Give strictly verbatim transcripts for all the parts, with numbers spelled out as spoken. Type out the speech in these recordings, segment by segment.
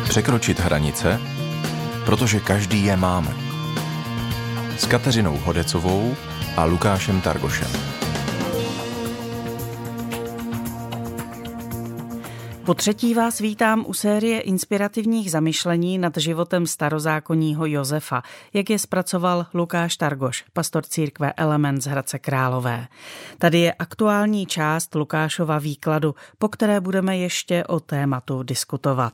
Překročit hranice, protože každý je máme. S Kateřinou Hodecovou a Lukášem Targošem. Po třetí vás vítám u série inspirativních zamyšlení nad životem starozákonního Josefa, jak je zpracoval Lukáš Targoš, pastor církve Element z Hradce Králové. Tady je aktuální část Lukášova výkladu, po které budeme ještě o tématu diskutovat.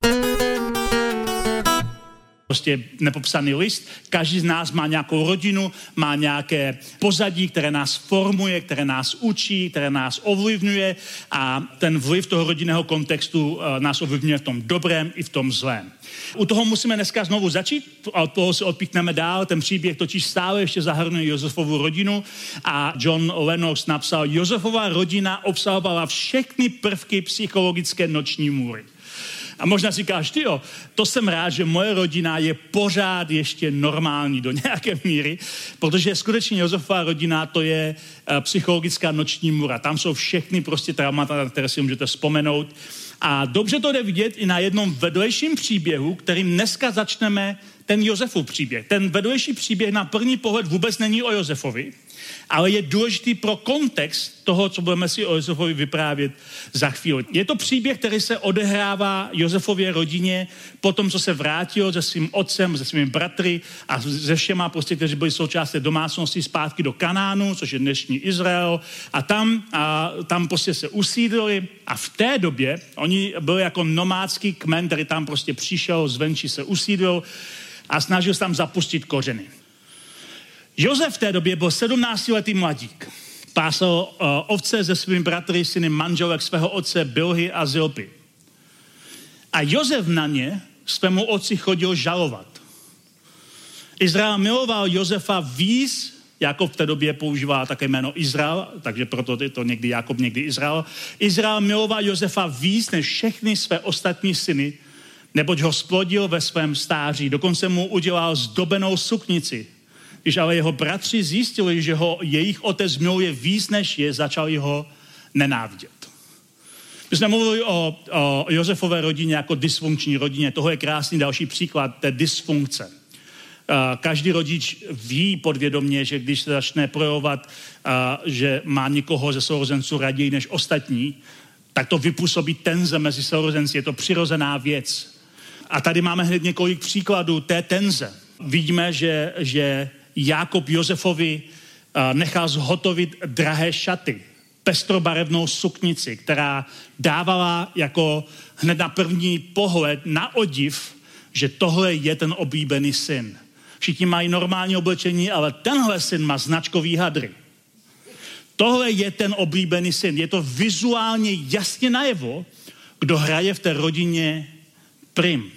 Prostě nepopsaný list. Každý z nás má nějakou rodinu, má nějaké pozadí, které nás formuje, které nás učí, které nás ovlivňuje a ten vliv toho rodinného kontextu nás ovlivňuje v tom dobrém i v tom zlém. U toho musíme dneska znovu začít, a od toho se odpíchneme dál. Ten příběh totiž stále ještě zahrnuje Josefovu rodinu a John Lennox napsal, Josefova rodina obsahovala všechny prvky psychologické noční můry. A možná si říkáš, tyjo, to jsem rád, že moje rodina je pořád ještě normální do nějaké míry, protože skutečně Josefova rodina to je uh, psychologická noční můra. Tam jsou všechny prostě traumata, na které si můžete vzpomenout. A dobře to jde vidět i na jednom vedlejším příběhu, kterým dneska začneme ten Josefův příběh. Ten vedlejší příběh na první pohled vůbec není o Josefovi, ale je důležitý pro kontext toho, co budeme si o Josefovi vyprávět za chvíli. Je to příběh, který se odehrává Josefově rodině po tom, co se vrátil se svým otcem, se svými bratry a se všema, prostě, kteří byli součástí domácnosti zpátky do Kanánu, což je dnešní Izrael. A tam, a tam prostě se usídlili a v té době oni byli jako nomádský kmen, který tam prostě přišel, zvenčí se usídlil a snažil se tam zapustit kořeny. Josef v té době byl sedmnáctiletý mladík. Pásal uh, ovce se svými bratry, syny manželek svého otce Bilhy a Zilpy. A Josef na ně svému otci chodil žalovat. Izrael miloval Josefa víc, Jakob v té době používal také jméno Izrael, takže proto je to někdy Jakob, někdy Izrael. Izrael miloval Josefa víc než všechny své ostatní syny, neboť ho splodil ve svém stáří. Dokonce mu udělal zdobenou suknici. Když ale jeho bratři zjistili, že ho jejich otec miluje víc než je, začali ho nenávidět. My jsme mluvili o, o Josefové rodině jako dysfunkční rodině. Toho je krásný další příklad té dysfunkce. Každý rodič ví podvědomě, že když se začne projevovat, že má někoho ze sourozenců raději než ostatní, tak to vypůsobí tenze mezi sourozenci. Je to přirozená věc. A tady máme hned několik příkladů té tenze. Vidíme, že, že Jákob Josefovi nechal zhotovit drahé šaty, pestrobarevnou suknici, která dávala jako hned na první pohled na odiv, že tohle je ten oblíbený syn. Všichni mají normální oblečení, ale tenhle syn má značkový hadry. Tohle je ten oblíbený syn. Je to vizuálně jasně najevo, kdo hraje v té rodině prim.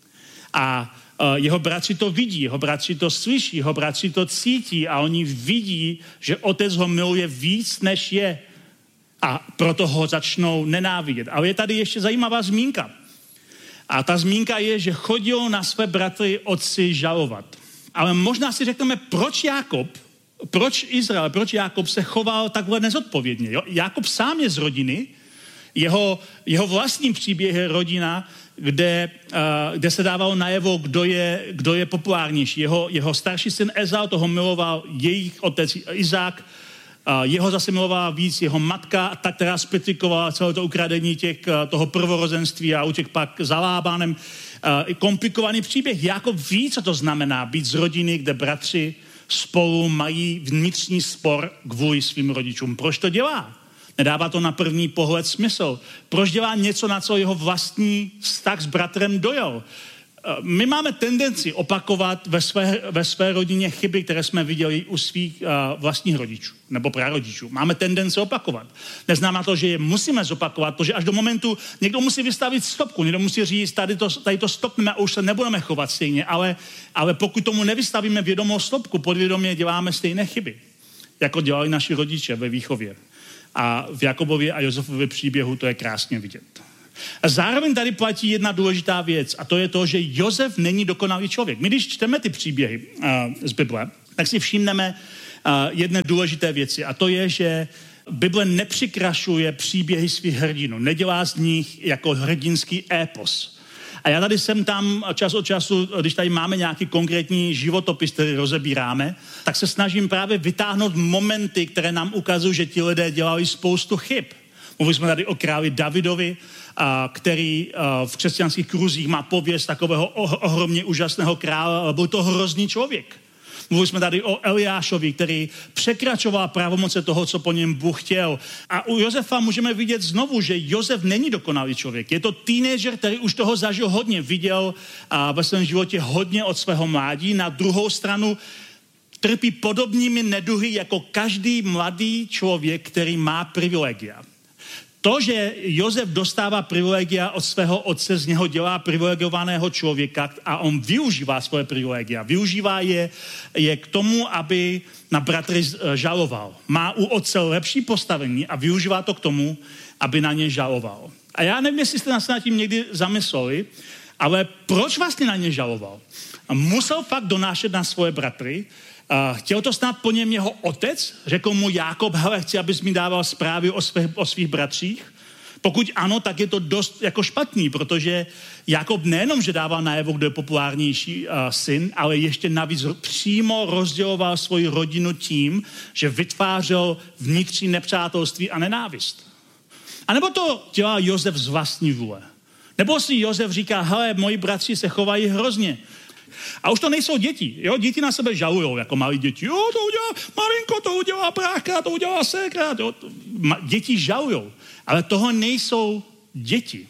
A jeho bratři to vidí, jeho bratři to slyší, jeho bratři to cítí a oni vidí, že otec ho miluje víc, než je. A proto ho začnou nenávidět. Ale je tady ještě zajímavá zmínka. A ta zmínka je, že chodil na své bratry otci žalovat. Ale možná si řekneme, proč Jákob, proč Izrael, proč Jákob se choval takhle nezodpovědně. Jo? Jákob sám je z rodiny, jeho, jeho vlastní příběh je rodina, Kde, uh, kde se dávalo najevo, kdo je, kdo je populárnější. Jeho, jeho starší syn Ezau, toho miloval jejich otec Izák, uh, jeho zase milovala víc jeho matka, ta, která spetikovala celé to ukradení těch, uh, toho prvorozenství a utěk pak za Lábanem. Uh, komplikovaný příběh. Jákob ví, co to znamená být z rodiny, kde bratři spolu mají vnitřní spor kvůli svým rodičům. Proč to dělá? Nedává to na první pohled smysl. Proč dělá něco, na co jeho vlastní vztah s bratrem dojel? My máme tendenci opakovat ve své, ve své rodině chyby, které jsme viděli u svých uh, vlastních rodičů nebo prarodičů. Máme tendenci opakovat. Neznamená to, že je musíme zopakovat, protože až do momentu někdo musí vystavit stopku, někdo musí říct, tady to, tady to stopneme a už se nebudeme chovat stejně, ale, ale pokud tomu nevystavíme vědomou stopku, podvědomě děláme stejné chyby, jako dělali naši rodiče ve výchově. A v Jakobově a Josefově příběhu to je krásně vidět. A zároveň tady platí jedna důležitá věc a to je to, že Josef není dokonalý člověk. My když čteme ty příběhy uh, z Bible, tak si všimneme uh, jedné důležité věci a to je, že Bible nepřikrašuje příběhy svých hrdinů, nedělá z nich jako hrdinský épos, A já tady jsem tam čas od času, když tady máme nějaký konkrétní životopis, který rozebíráme, tak se snažím právě vytáhnout momenty, které nám ukazují, že ti lidé dělali spoustu chyb. Mluvili jsme tady o králi Davidovi, který v křesťanských kruzích má pověst takového ohromně úžasného krále, ale byl to hrozný člověk. Mluvili jsme tady o Eliášovi, který překračoval pravomoce toho, co po něm Bůh chtěl. A u Josefa můžeme vidět znovu, že Josef není dokonalý člověk. Je to teenager, který už toho zažil hodně, viděl a ve svém životě hodně od svého mládí. Na druhou stranu trpí podobnými neduhy jako každý mladý člověk, který má privilegia. To, že Josef dostává privilegia od svého otce, z něho dělá privilegovaného člověka a on využívá svoje privilegia. Využívá je, je k tomu, aby na bratry žaloval. Má u otce lepší postavení a využívá to k tomu, aby na ně žaloval. A já nevím, jestli jste nás nad tím někdy zamysleli, ale proč vlastně na ně žaloval? Musel fakt donášet na svoje bratry. Uh, chtěl to snad po něm jeho otec? Řekl mu Jákob, hele, chci, abys mi dával zprávy o, svých, o svých bratřích? Pokud ano, tak je to dost jako špatný, protože Jákob nejenom, že dával najevo, kdo je populárnější uh, syn, ale ještě navíc přímo rozděloval svoji rodinu tím, že vytvářel vnitřní nepřátelství a nenávist. A nebo to dělá Josef z vlastní vůle? Nebo si Josef říká, hele, moji bratři se chovají hrozně. A už to nejsou děti, jo? Děti na sebe žalujou, jako malí děti. Jo, to udělá malinko, to udělá brácha, to udělá ségra. Jo? Děti žalujou, ale toho nejsou děti.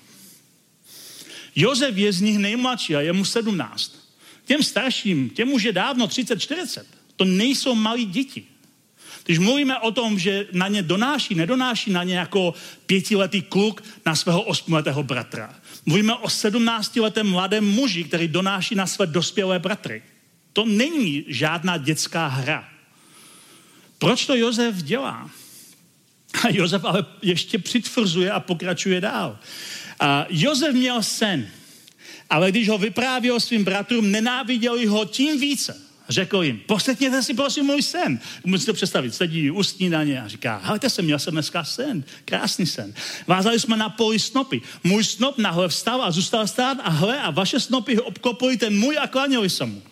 Josef je z nich nejmladší a je mu sedmnáct. Těm starším, těm už je dávno třicet čtyřicet. To nejsou malí děti. Když mluvíme o tom, že na ně donáší, nedonáší na ně jako pětiletý kluk na svého osmiletého bratra. Mluvíme o sedmnáctiletém mladém muži, který donáší na své dospělé bratry. To není žádná dětská hra. Proč to Josef dělá? A Josef ale ještě přitvrzuje a pokračuje dál. A Josef měl sen, ale když ho vyprávěl svým bratrům, nenáviděli ho tím více. Řekl jim, poslechněte si prosím můj sen. Můžete si představit, sedí u snídaně a říká, helejte se, měl jsem dneska sen, krásný sen. Vázali jsme na poli snopy. Můj snop nahle vstal a zůstal stát a hle, a vaše snopy obklopili ten můj a klaněli se mu.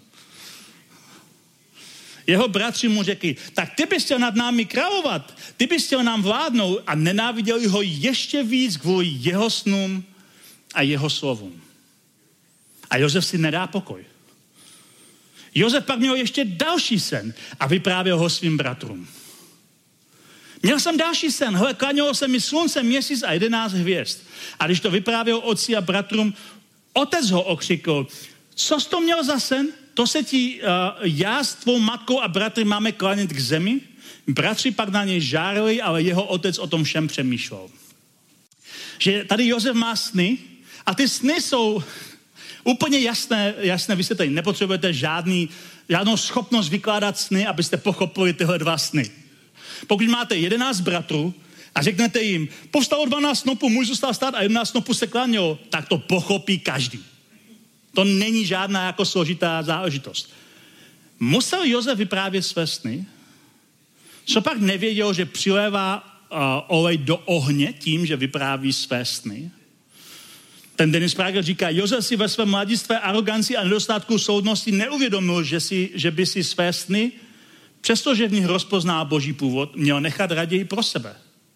Jeho bratři mu řekli, tak ty bys chtěl nad námi královat, ty bys chtěl nám vládnout a nenáviděli ho ještě víc kvůli jeho snům a jeho slovům. A Josef si nedá pokoj. Josef pak měl ještě další sen a vyprávěl ho svým bratrům. Měl jsem další sen, hele, klanělo se mi slunce, měsíc a jedenáct hvězd. A když to vyprávěl otci a bratrům, otec ho okřikl, co jsi to měl za sen? To se ti uh, já s tvou matkou a bratry máme klanět k zemi? Bratři pak na něj žárili, ale jeho otec o tom všem přemýšlel. Že tady Josef má sny a ty sny jsou úplně jasné, jasné vysvětlení. Nepotřebujete žádný, žádnou schopnost vykládat sny, abyste pochopili tyhle dva sny. Pokud máte jedenáct bratrů a řeknete jim, povstalo dvanáct snopů, můj zůstal stát a jedenáct snopů se klanělo, tak to pochopí každý. To není žádná jako složitá záležitost. Musel Josef vyprávět své sny, co pak nevěděl, že přilévá uh, olej do ohně tím, že vypráví své sny. Ten Dennis Prager říká, Josef si ve svém mladistvé aroganci a nedostatku soudnosti neuvědomil, že, si, že by si své sny, přestože v nich rozpoznal boží původ, měl nechat raději pro sebe.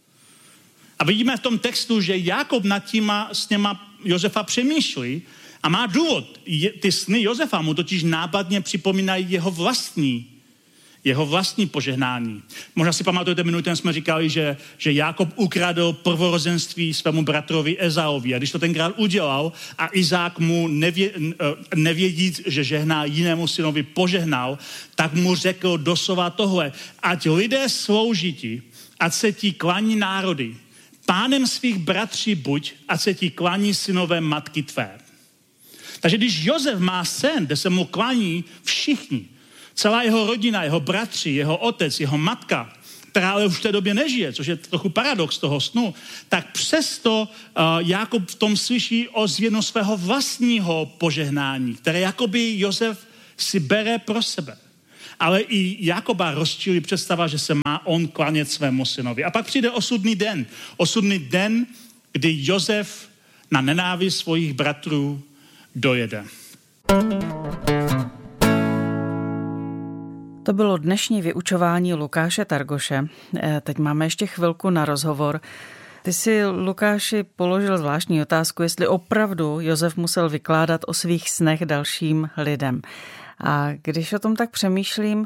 A vidíme v tom textu, že Jákob nad těma sněma Josefa přemýšlí a má důvod. Je, ty sny Josefa mu totiž nápadně připomínají jeho vlastní jeho vlastní požehnání. Možná si pamatujete, minulý jsme říkali, že, že Jákob ukradl prvorozenství svému bratrovi Ezaovi. A když to tenkrát udělal a Izák mu nevě, nevědíc, že žehná jinému synovi, požehnal, tak mu řekl doslova tohle. Ať lidé slouží ti, ať se ti klaní národy. Pánem svých bratří buď, ať se ti klaní synové matky tvé. Takže když Josef má sen, kde se mu klaní všichni, celá jeho rodina, jeho bratři, jeho otec, jeho matka, která ale už v té době nežije, což je trochu paradox toho snu, tak přesto uh, Jákob v tom slyší ozvěnu svého vlastního požehnání, které jakoby Josef si bere pro sebe. Ale i Jákoba rozčílí představa, že se má on klanět svému synovi. A pak přijde osudný den. Osudný den, kdy Josef na nenávist svých bratrů dojede. To bylo dnešní vyučování Lukáše Targoše. Teď máme ještě chvilku na rozhovor. Ty si, Lukáši, položil zvláštní otázku, jestli opravdu Josef musel vykládat o svých snech dalším lidem. A když o tom tak přemýšlím,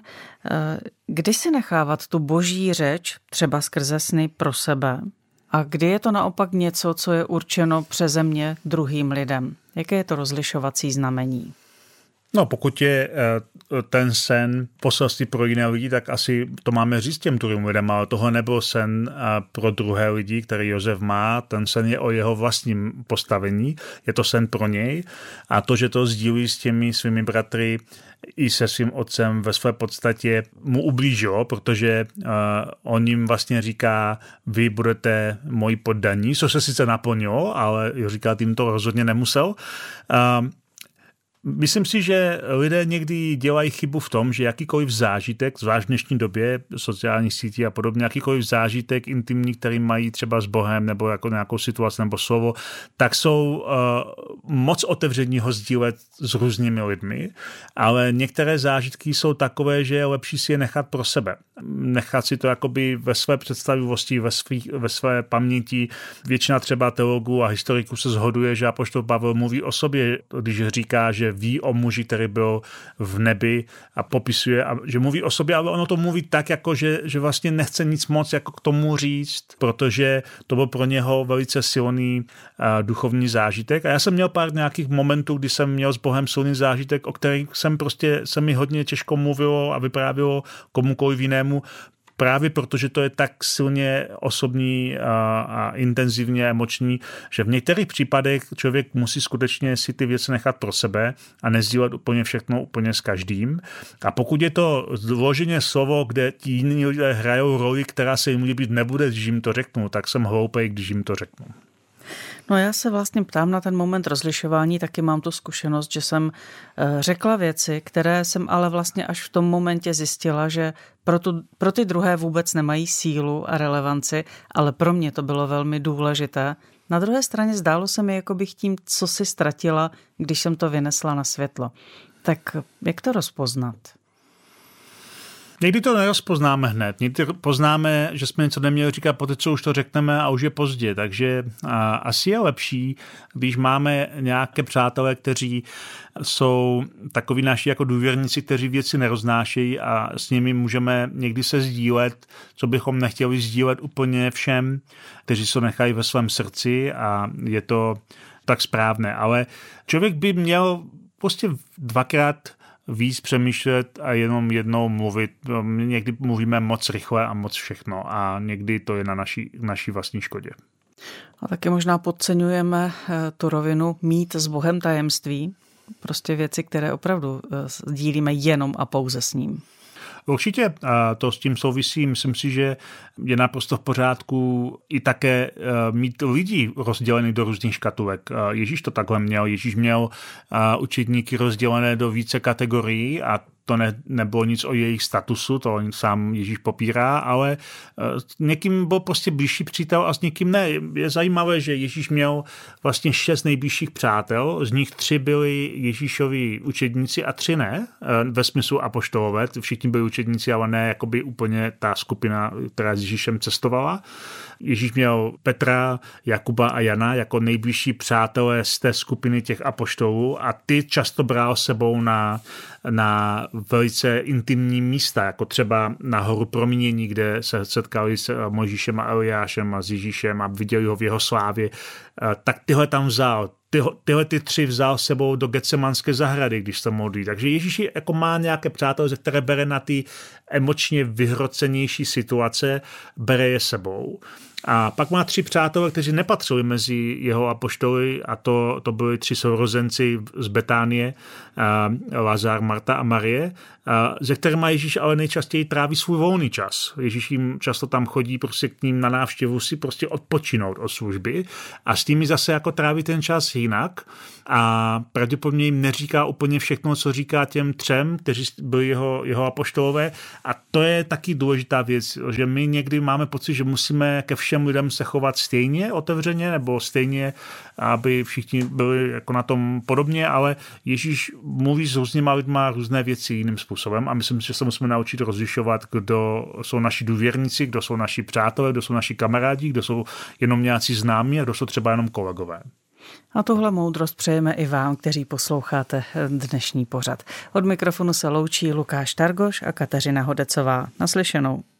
kdy si nechávat tu boží řeč, třeba skrze sny, pro sebe? A kdy je to naopak něco, co je určeno přezemně druhým lidem? Jaké je to rozlišovací znamení? No, pokud je ten sen poselství pro jiné lidi, tak asi to máme říct těm druhým lidem, ale tohle nebyl sen pro druhé lidi, který Josef má. Ten sen je o jeho vlastním postavení, je to sen pro něj a to, že to sdílí s těmi svými bratry i se svým otcem ve své podstatě mu ublížilo, protože uh, on jim vlastně říká, vy budete moji poddaní, co se sice naplnilo, ale říkat jim to rozhodně nemusel. Uh, Myslím si, že lidé někdy dělají chybu v tom, že jakýkoliv zážitek, zvlášť v dnešní době sociálních sítí a podobně, jakýkoliv zážitek intimní, který mají třeba s Bohem nebo jako nějakou situaci nebo slovo, tak jsou uh, moc otevření ho sdílet s různými lidmi, ale některé zážitky jsou takové, že je lepší si je nechat pro sebe. Nechat si to jakoby ve své představivosti, ve, svých, ve své paměti. Většina třeba teologů a historiků se shoduje, že apoštol Pavel mluví o sobě, když říká, že ví o muži, který byl v nebi a popisuje, a že mluví o sobě, ale ono to mluví tak, jako že, že vlastně nechce nic moc jako k tomu říct, protože to byl pro něho velice silný uh, duchovní zážitek. A já jsem měl pár nějakých momentů, kdy jsem měl s Bohem silný zážitek, o kterých jsem prostě, se mi hodně těžko mluvilo a vyprávělo komukoliv jinému, právě protože to je tak silně osobní a, a intenzivně emoční, že v některých případech člověk musí skutečně si ty věci nechat pro sebe a nezdílet úplně všechno úplně s každým. A pokud je to vloženě slovo, kde ti jiní lidé hrajou roli, která se jim líbit nebude, když jim to řeknu, tak jsem hloupej, když jim to řeknu. No já se vlastně ptám na ten moment rozlišování, taky mám tu zkušenost, že jsem řekla věci, které jsem ale vlastně až v tom momentě zjistila, že pro, tu, pro ty druhé vůbec nemají sílu a relevanci, ale pro mě to bylo velmi důležité. Na druhé straně zdálo se mi, jako bych tím, co si ztratila, když jsem to vynesla na světlo. Tak jak to rozpoznat? Někdy to nerozpoznáme hned. Někdy poznáme, že jsme něco neměli říkat, poté co už to řekneme a už je pozdě. Takže a, asi je lepší, když máme nějaké přátelé, kteří jsou takoví naši jako důvěrníci, kteří věci neroznášejí a s nimi můžeme někdy se sdílet, co bychom nechtěli sdílet úplně všem, kteří se nechají ve svém srdci a je to tak správné. Ale člověk by měl prostě dvakrát víc přemýšlet a jenom jednou mluvit. Někdy mluvíme moc rychle a moc všechno a někdy to je na naší, naší vlastní škodě. A taky možná podceňujeme tu rovinu mít s Bohem tajemství. Prostě věci, které opravdu sdílíme jenom a pouze s ním. Určitě to s tím souvisí. Myslím si, že je naprosto v pořádku i také mít lidi rozdělený do různých škatulek. Ježíš to takhle měl. Ježíš měl učedníky rozdělené do více kategorií a to ne, nebylo nic o jejich statusu, to sám Ježíš popírá, ale někým byl prostě blížší přítel a s někým ne. Je zajímavé, že Ježíš měl vlastně šest nejbližších přátel, z nich tři byli Ježíšovi učedníci a tři ne, ve smyslu apoštolové, všichni byli učedníci, ale ne jakoby úplně ta skupina, která s Ježíšem cestovala. Ježíš měl Petra, Jakuba a Jana jako nejbližší přátelé z té skupiny těch apoštolů a ty často bral sebou na, na velice intimní místa, jako třeba na horu proměnění, kde se setkali s Mojžíšem a Eliášem a s Ježíšem a viděli ho v jeho slávě, tak tyhle tam vzal. Ty, tyhle ty tři vzal sebou do Getsemanské zahrady, když se modlí. Takže Ježíš jako má nějaké přátelé, které bere na ty emočně vyhrocenější situace, bere je sebou. A pak má tři přátelé, kteří nepatřili mezi jeho apoštoly a to, to byli tři sourozenci z Betánie, Lazar, Marta a Marie, a ze kterými Ježíš ale nejčastěji tráví svůj volný čas. Ježíš jim často tam chodí prostě k ním na návštěvu si prostě odpočinout od služby a s nimi zase jako tráví ten čas jinak a pravděpodobně jim neříká úplně všechno, co říká těm třem, kteří byli jeho, jeho apoštolové. A to je taky důležitá věc, že my někdy máme pocit, že musíme ke všem lidem se chovat stejně otevřeně nebo stejně, aby všichni byli jako na tom podobně, ale Ježíš mluví s různýma lidma různé věci jiným způsobem a myslím, že se musíme naučit rozlišovat, kdo jsou naši důvěrníci, kdo jsou naši přátelé, kdo jsou naši kamarádi, kdo jsou jenom nějací známí a kdo jsou třeba jenom kolegové. A tuhle moudrost přejeme i vám, kteří posloucháte dnešní pořad. Od mikrofonu se loučí Lukáš Targoš a Kateřina Hodecová. Naslyšenou.